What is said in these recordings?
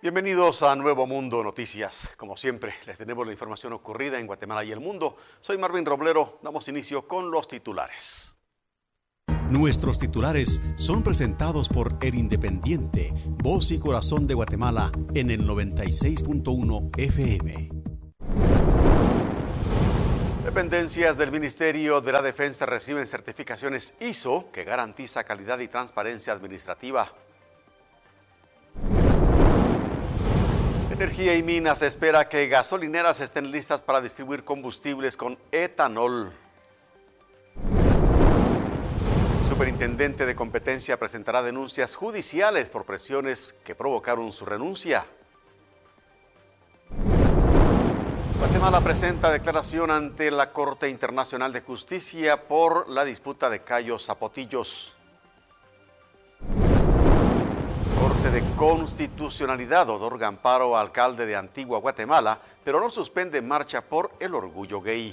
Bienvenidos a Nuevo Mundo Noticias. Como siempre, les tenemos la información ocurrida en Guatemala y el mundo. Soy Marvin Roblero. Damos inicio con los titulares. Nuestros titulares son presentados por El Independiente, voz y corazón de Guatemala en el 96.1 FM. Dependencias del Ministerio de la Defensa reciben certificaciones ISO que garantiza calidad y transparencia administrativa. Energía y Minas espera que gasolineras estén listas para distribuir combustibles con etanol. Superintendente de Competencia presentará denuncias judiciales por presiones que provocaron su renuncia. Guatemala presenta declaración ante la Corte Internacional de Justicia por la disputa de Cayos Zapotillos. Corte de Constitucionalidad otorga amparo al alcalde de Antigua Guatemala, pero no suspende marcha por el orgullo gay.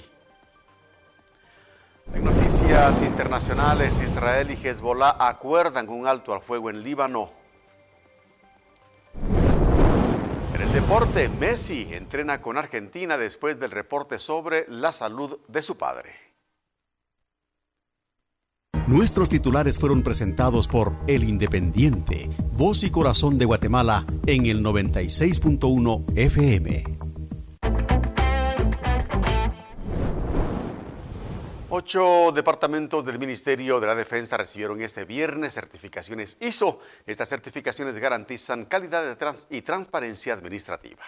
En noticias internacionales, Israel y Hezbollah acuerdan un alto al fuego en Líbano. En el deporte, Messi entrena con Argentina después del reporte sobre la salud de su padre. Nuestros titulares fueron presentados por El Independiente, voz y corazón de Guatemala en el 96.1 FM. 8 departamentos del Ministerio de la Defensa recibieron este viernes certificaciones ISO. Estas certificaciones garantizan calidad y transparencia administrativa.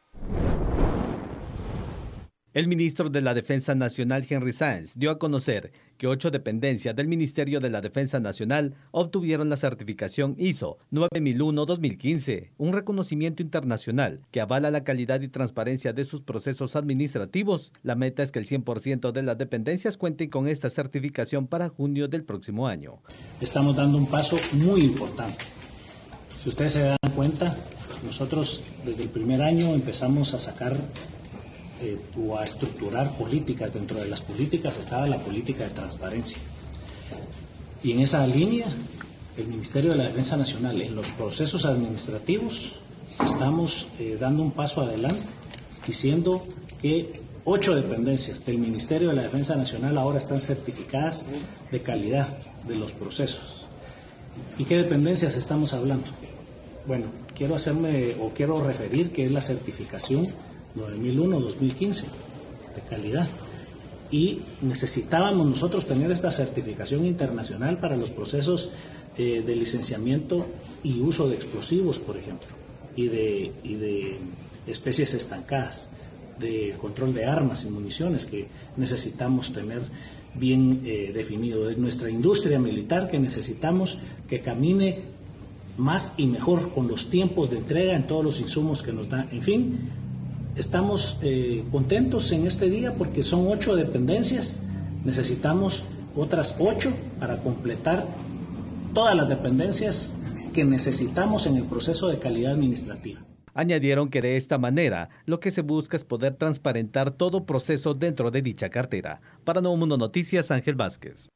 El ministro de la Defensa Nacional, Henry Sáenz, dio a conocer que 8 dependencias del Ministerio de la Defensa Nacional obtuvieron la certificación ISO 9001-2015, un reconocimiento internacional que avala la calidad y transparencia de sus procesos administrativos. La meta es que el 100% de las dependencias cuenten con esta certificación para junio del próximo año. Estamos dando un paso muy importante. Si ustedes se dan cuenta, nosotros desde el primer año empezamos a sacar o a estructurar políticas. Dentro de las políticas estaba la política de transparencia. Y en esa línea, el Ministerio de la Defensa Nacional, en los procesos administrativos, estamos dando un paso adelante, diciendo que 8 dependencias del Ministerio de la Defensa Nacional ahora están certificadas de calidad de los procesos. ¿Y qué dependencias estamos hablando? Bueno, quiero referir que es la certificación 9001-2015 de calidad, y necesitábamos nosotros tener esta certificación internacional para los procesos de licenciamiento y uso de explosivos, por ejemplo, y de especies estancadas, de control de armas y municiones, que necesitamos tener bien definido, de nuestra industria militar, que necesitamos que camine más y mejor con los tiempos de entrega en todos los insumos que nos dan. En fin, estamos contentos en este día porque son 8 dependencias, necesitamos otras 8 para completar todas las dependencias que necesitamos en el proceso de calidad administrativa. Añadieron que de esta manera lo que se busca es poder transparentar todo proceso dentro de dicha cartera. Para Nuevo Mundo Noticias, Ángel Vázquez.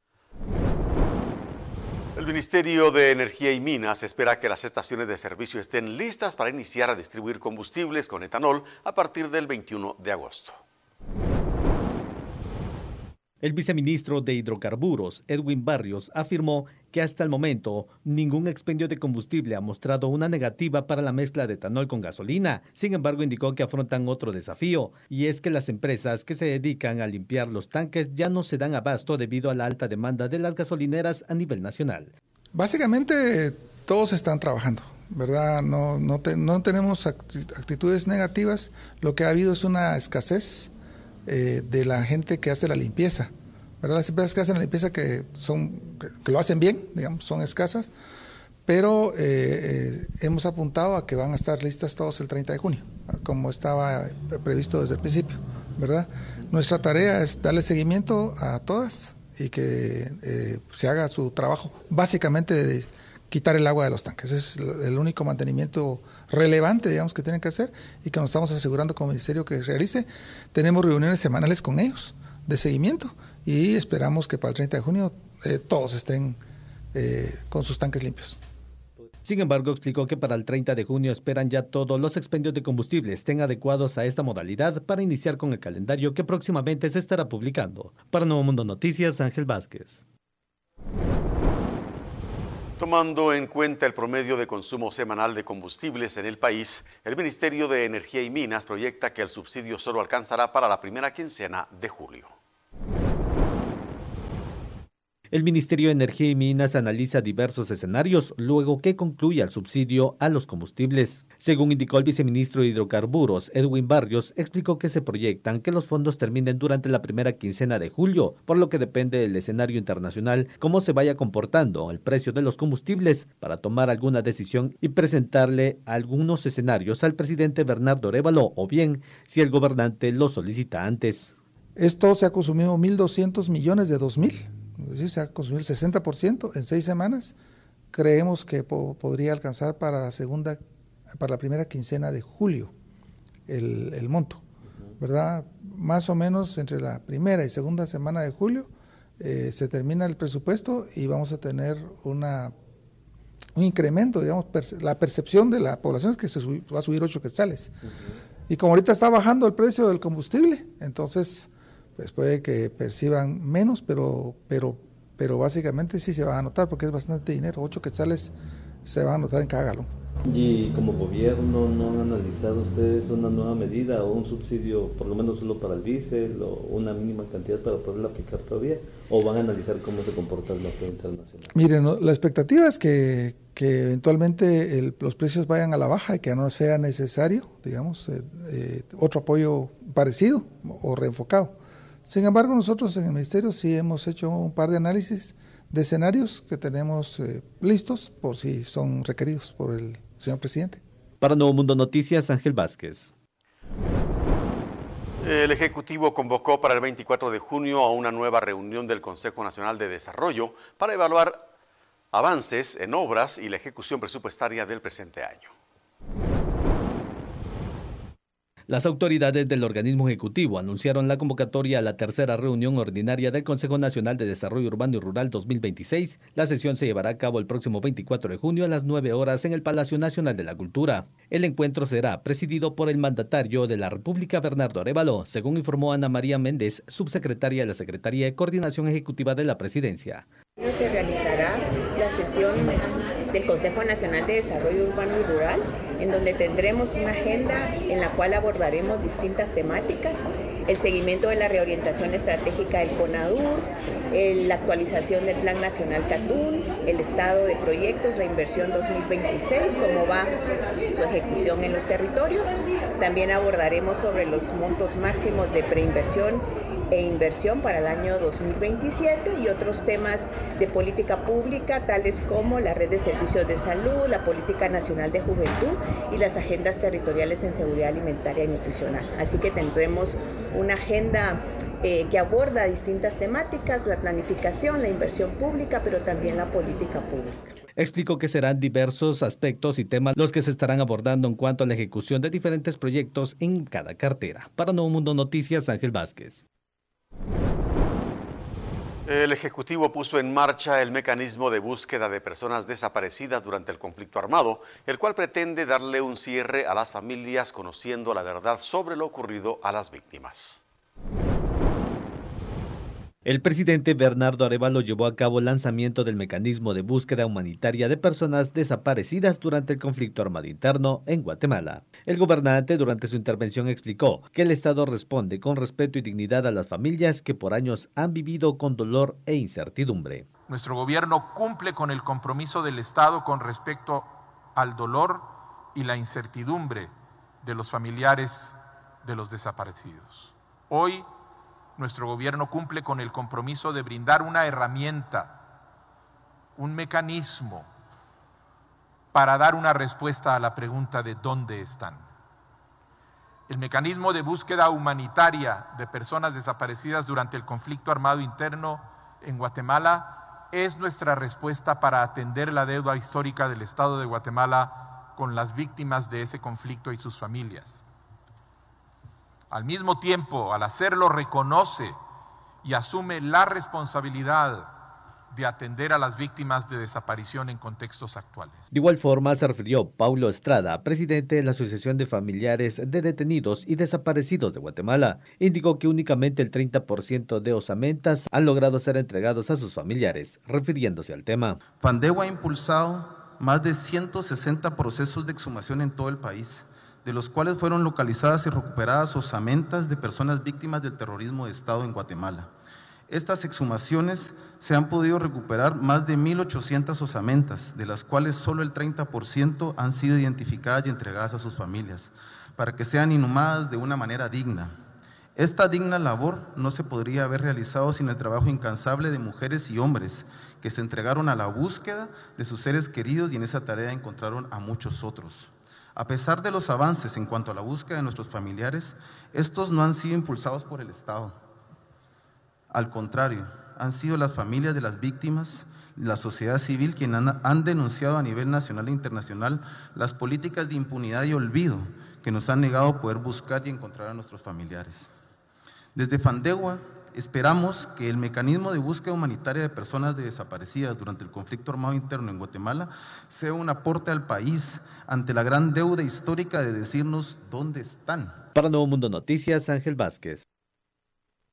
El Ministerio de Energía y Minas espera que las estaciones de servicio estén listas para iniciar a distribuir combustibles con etanol a partir del 21 de agosto. El viceministro de Hidrocarburos, Edwin Barrios, afirmó que hasta el momento ningún expendio de combustible ha mostrado una negativa para la mezcla de etanol con gasolina. Sin embargo, indicó que afrontan otro desafío, y es que las empresas que se dedican a limpiar los tanques ya no se dan abasto debido a la alta demanda de las gasolineras a nivel nacional. Básicamente todos están trabajando, ¿verdad? No tenemos actitudes negativas. Lo que ha habido es una escasez de la gente que hace la limpieza, ¿verdad? Las empresas que hacen la limpieza que lo hacen bien, digamos, son escasas, pero hemos apuntado a que van a estar listas todos el 30 de junio, como estaba previsto desde el principio, ¿verdad? Nuestra tarea es darle seguimiento a todas y que se haga su trabajo, básicamente de quitar el agua de los tanques. Es el único mantenimiento relevante, digamos, que tienen que hacer, y que nos estamos asegurando como ministerio que realice. Tenemos reuniones semanales con ellos de seguimiento y esperamos que para el 30 de junio todos estén con sus tanques limpios. Sin embargo, explicó que para el 30 de junio esperan ya todos los expendios de combustible estén adecuados a esta modalidad para iniciar con el calendario que próximamente se estará publicando. Para Nuevo Mundo Noticias, Ángel Vázquez. Tomando en cuenta el promedio de consumo semanal de combustibles en el país, el Ministerio de Energía y Minas proyecta que el subsidio solo alcanzará para la primera quincena de julio. El Ministerio de Energía y Minas analiza diversos escenarios luego que concluya el subsidio a los combustibles. Según indicó el viceministro de Hidrocarburos, Edwin Barrios, explicó que se proyectan que los fondos terminen durante la primera quincena de julio, por lo que depende del escenario internacional cómo se vaya comportando el precio de los combustibles para tomar alguna decisión y presentarle algunos escenarios al presidente Bernardo Arévalo o bien si el gobernante lo solicita antes. Esto se ha consumido 1.200 millones de 2.000. Es decir, se ha consumido el 60% en 6 semanas. Creemos que podría alcanzar para la primera quincena de julio el monto, ¿verdad? Más o menos entre la primera y segunda semana de julio se termina el presupuesto y vamos a tener un incremento, digamos, la percepción de la población es que va a subir 8 quetzales. Y como ahorita está bajando el precio del combustible, entonces pues puede que perciban menos, pero básicamente sí se va a notar porque es bastante dinero, 8 quetzales se van a notar en cada galón. ¿Y como gobierno no han analizado ustedes una nueva medida o un subsidio por lo menos solo para el diésel o una mínima cantidad para poderlo aplicar todavía? ¿O van a analizar cómo se comporta el mercado internacional? Miren, la expectativa es que eventualmente los precios vayan a la baja y que no sea necesario, digamos, otro apoyo parecido o reenfocado. Sin embargo, nosotros en el Ministerio sí hemos hecho un par de análisis de escenarios que tenemos listos por si son requeridos por el señor presidente. Para Nuevo Mundo Noticias, Ángel Vázquez. El Ejecutivo convocó para el 24 de junio a una nueva reunión del Consejo Nacional de Desarrollo para evaluar avances en obras y la ejecución presupuestaria del presente año. Las autoridades del organismo ejecutivo anunciaron la convocatoria a la tercera reunión ordinaria del Consejo Nacional de Desarrollo Urbano y Rural 2026. La sesión se llevará a cabo el próximo 24 de junio a las 9 horas en el Palacio Nacional de la Cultura. El encuentro será presidido por el mandatario de la República, Bernardo Arévalo, según informó Ana María Méndez, subsecretaria de la Secretaría de Coordinación Ejecutiva de la Presidencia. Se realizará la sesión del Consejo Nacional de Desarrollo Urbano y Rural, en donde tendremos una agenda en la cual abordaremos distintas temáticas, el seguimiento de la reorientación estratégica del CONADUR, la actualización del Plan Nacional Catún, el estado de proyectos, la inversión 2026, cómo va su ejecución en los territorios. También abordaremos sobre los montos máximos de preinversión e inversión para el año 2027 y otros temas de política pública, tales como la red de servicios de salud, la política nacional de juventud y las agendas territoriales en seguridad alimentaria y nutricional. Así que tendremos una agenda que aborda distintas temáticas, la planificación, la inversión pública, pero también la política pública. Explicó que serán diversos aspectos y temas los que se estarán abordando en cuanto a la ejecución de diferentes proyectos en cada cartera. Para Nuevo Mundo Noticias, Ángel Vázquez. El Ejecutivo puso en marcha el mecanismo de búsqueda de personas desaparecidas durante el conflicto armado, el cual pretende darle un cierre a las familias conociendo la verdad sobre lo ocurrido a las víctimas. El presidente Bernardo Arévalo llevó a cabo el lanzamiento del mecanismo de búsqueda humanitaria de personas desaparecidas durante el conflicto armado interno en Guatemala. El gobernante durante su intervención explicó que el Estado responde con respeto y dignidad a las familias que por años han vivido con dolor e incertidumbre. Nuestro gobierno cumple con el compromiso del Estado con respecto al dolor y la incertidumbre de los familiares de los desaparecidos. Hoy, nuestro gobierno cumple con el compromiso de brindar una herramienta, un mecanismo para dar una respuesta a la pregunta de ¿dónde están? El mecanismo de búsqueda humanitaria de personas desaparecidas durante el conflicto armado interno en Guatemala es nuestra respuesta para atender la deuda histórica del Estado de Guatemala con las víctimas de ese conflicto y sus familias. Al mismo tiempo, al hacerlo, reconoce y asume la responsabilidad de atender a las víctimas de desaparición en contextos actuales. De igual forma se refirió Paulo Estrada, presidente de la Asociación de Familiares de Detenidos y Desaparecidos de Guatemala. Indicó que únicamente el 30% de osamentas han logrado ser entregados a sus familiares, refiriéndose al tema. FANDEGUA ha impulsado más de 160 procesos de exhumación en todo el país, de los cuales fueron localizadas y recuperadas osamentas de personas víctimas del terrorismo de Estado en Guatemala. Estas exhumaciones se han podido recuperar más de 1.800 osamentas, de las cuales solo el 30% han sido identificadas y entregadas a sus familias, para que sean inhumadas de una manera digna. Esta digna labor no se podría haber realizado sin el trabajo incansable de mujeres y hombres que se entregaron a la búsqueda de sus seres queridos y en esa tarea encontraron a muchos otros. A pesar de los avances en cuanto a la búsqueda de nuestros familiares, estos no han sido impulsados por el Estado. Al contrario, han sido las familias de las víctimas, la sociedad civil quienes han denunciado a nivel nacional e internacional las políticas de impunidad y olvido que nos han negado poder buscar y encontrar a nuestros familiares. Desde FANDEGUA esperamos que el mecanismo de búsqueda humanitaria de personas desaparecidas durante el conflicto armado interno en Guatemala sea un aporte al país ante la gran deuda histórica de decirnos dónde están. Para Nuevo Mundo Noticias, Ángel Vázquez.